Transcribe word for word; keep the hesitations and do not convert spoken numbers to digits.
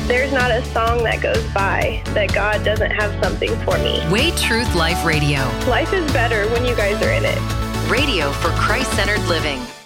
There's not a song that goes by that God doesn't have something for me. Way Truth Life Radio. Life is better when you guys are in it. Radio for Christ-centered living.